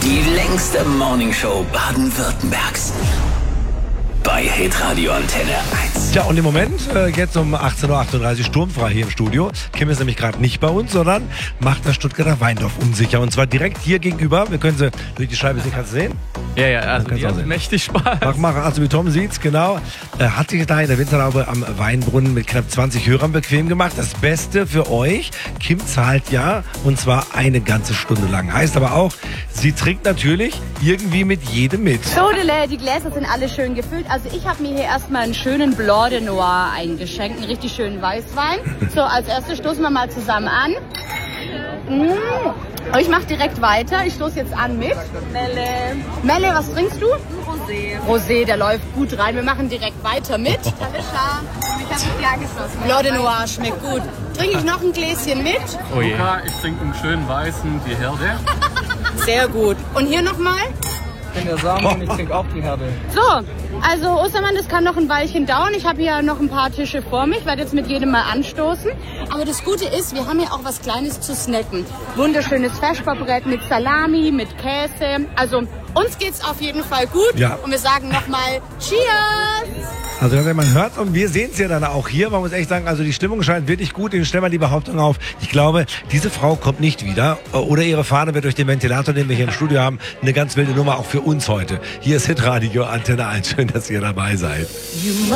Die längste Morningshow Baden-Württembergs. Bei Hitradio Antenne 1. Tja, und im Moment, jetzt um 18.38 Uhr sturmfrei hier im Studio. Kim ist nämlich gerade nicht bei uns, sondern macht das Stuttgarter Weindorf unsicher. Und zwar direkt hier gegenüber. Wir können sie durch die Scheibe sehen. Kannst du sehen? Ja, also die hat mächtig Spaß. Mach, also wie Tom sieht's, genau. Hat sich da in der Winterlaube am Weinbrunnen mit knapp 20 Hörern bequem gemacht. Das Beste für euch, Kim zahlt ja, und zwar eine ganze Stunde lang. Heißt aber auch, sie trinkt natürlich irgendwie mit jedem mit. Sodele, die Gläser sind alle schön gefüllt. Also ich habe mir hier erstmal einen schönen Blanc de Noir eingeschenkt, einen richtig schönen Weißwein. So, als erstes stoßen wir mal zusammen an. Ich mache direkt weiter. Ich stoße jetzt an mit Melle. Melle, was trinkst du? Rosé. Rosé, der läuft gut rein. Wir machen direkt weiter mit. Ich habe mich angeschlossen. Blanc de Noir schmeckt gut. Trinke ich noch ein Gläschen mit? Oh je. Ich trinke einen schönen weißen, die Herde. Sehr gut. Und hier nochmal? Ich bin der Samen und ich trinke auch die Herde. So, also Ostermann, das kann noch ein Weilchen dauern. Ich habe hier noch ein paar Tische vor mich, werde jetzt mit jedem mal anstoßen. Aber das Gute ist, wir haben hier auch was Kleines zu snacken. Wunderschönes Vesperbrett mit Salami, mit Käse. Also uns geht's auf jeden Fall gut. Ja. Und wir sagen nochmal Cheers! Also man hört und wir sehen es ja dann auch hier. Man muss echt sagen, also die Stimmung scheint wirklich gut. Ich stelle mal die Behauptung auf. Ich glaube, diese Frau kommt nicht wieder. Oder ihre Fahne wird durch den Ventilator, den wir hier im Studio haben, eine ganz wilde Nummer auch für uns heute. Hier ist Hitradio Antenne 1. Schön, dass ihr dabei seid.